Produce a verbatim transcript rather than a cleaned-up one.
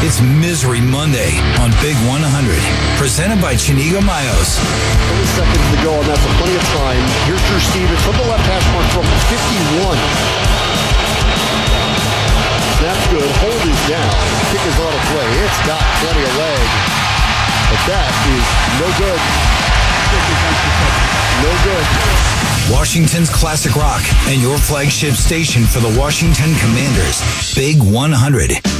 It's Misery Monday on Big one hundred, presented by Chinigo Mayos. thirty seconds to go, and that's plenty of time. Here's Drew Stevens from the left hash mark from fifty-one. That's good. Hold is down. Kick is out of play. It's got plenty of leg. But that is no good. No good. Washington's classic rock and your flagship station for the Washington Commanders. Big one hundred.